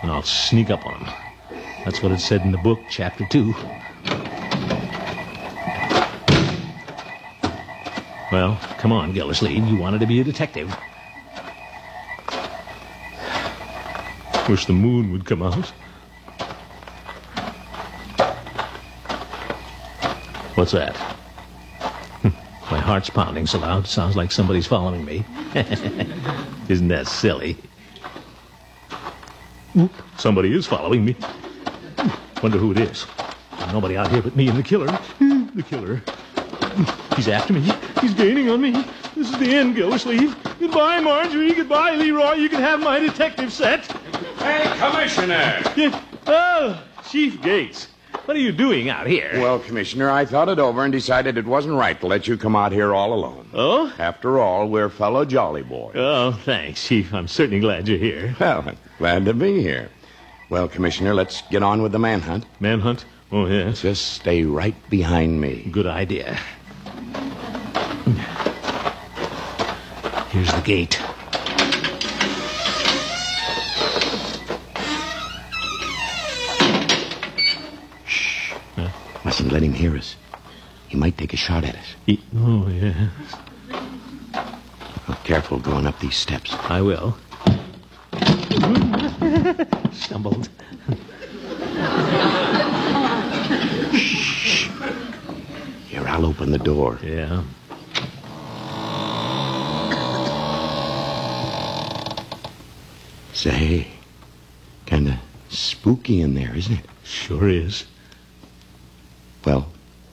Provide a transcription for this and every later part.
and I'll sneak up on him. That's what it said in the book, chapter 2. Well, come on, Gildersleeve. You wanted to be a detective. Wish the moon would come out. What's that? My heart's pounding so loud, it sounds like somebody's following me. Isn't that silly? Oop, somebody is following me. Wonder who it is. There's nobody out here but me and the killer. The killer. He's after me. He's gaining on me. This is the end, Gildersleeve. Goodbye, Marjorie. Goodbye, Leroy. You can have my detective set. Hey, Commissioner! Yeah. Oh, Chief Gates. What are you doing out here? Well, Commissioner, I thought it over and decided it wasn't right to let you come out here all alone. Oh? After all, we're fellow Jolly Boys. Oh, thanks, Chief. I'm certainly glad you're here. Well, glad to be here. Well, Commissioner, let's get on with the manhunt. Manhunt? Oh, yes. Just stay right behind me. Good idea. Here's the gate. Shh. Huh? Mustn't let him hear us. He might take a shot at us. Oh, yes. Oh, careful going up these steps. I will. Stumbled. Shh. Here, I'll open the door. Yeah. Say, kind of spooky in there, isn't it? Sure is. Well,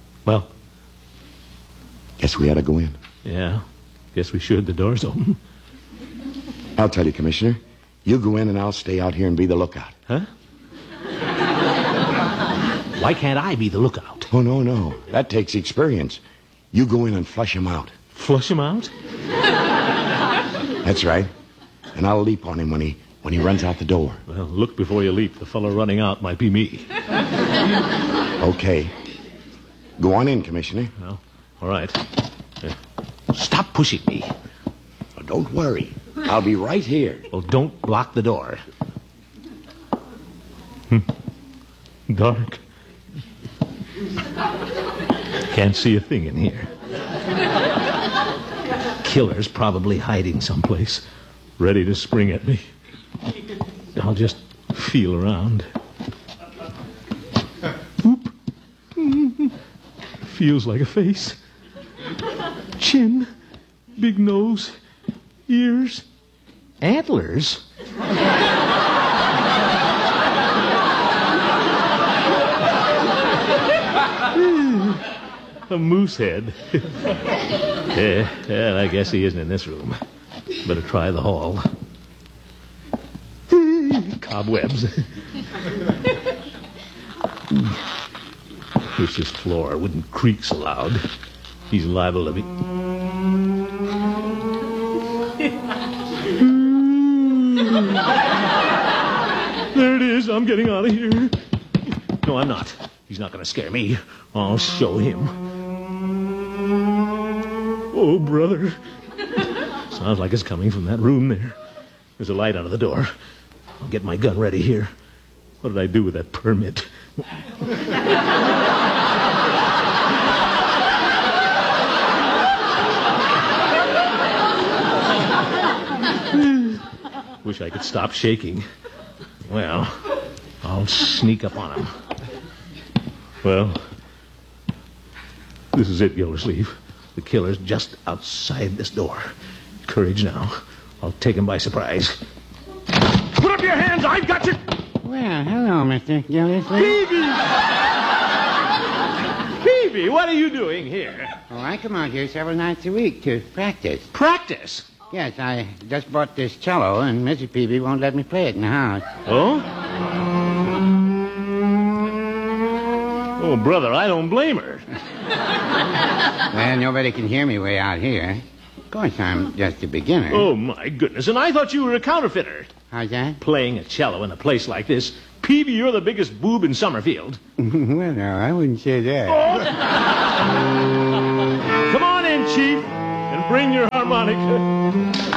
guess we ought to go in. Yeah. Guess we should. The door's open. I'll tell you, Commissioner. You go in and I'll stay out here and be the lookout. Huh? Why can't I be the lookout? Oh, no. That takes experience. You go in and flush him out. Flush him out? That's right. And I'll leap on him when he runs out the door. Well, look before you leap. The fellow running out might be me. Okay. Go on in, Commissioner. Well, all right. Stop pushing me. Oh, don't worry. I'll be right here. Well, don't block the door. Dark. Can't see a thing in here. Killer's probably hiding someplace, ready to spring at me. I'll just feel around. Oop. Feels like a face. Chin, big nose, ears, antlers. A moose head. Yeah, I guess he isn't in this room. Better try the hall. Cobwebs. Wish this floor wouldn't creak so loud. He's liable to be... There it is. I'm getting out of here. No, I'm not. He's not going to scare me. I'll show him. Oh, brother. Sounds like it's coming from that room there. There's a light out of the door. I'll get my gun ready here. What did I do with that permit? Wish I could stop shaking. Well, I'll sneak up on him. Well, this is it, Gildersleeve. The killer's just outside this door. Courage now. I'll take him by surprise. Put up your hands! I've got you! Well, hello, Mr. Gildersleeve. Peavy, what are you doing here? Oh, I come out here several nights a week to practice. Practice? Yes, I just bought this cello, and Mrs. Peavy won't let me play it in the house. Oh? Oh, brother, I don't blame her. Well, nobody can hear me way out here. Of course, I'm just a beginner. Oh, my goodness. And I thought you were a counterfeiter. How's that? Playing a cello in a place like this. Peavy, you're the biggest boob in Summerfield. Well, no, I wouldn't say that. Oh. Come on in, Chief, and bring your harmonica.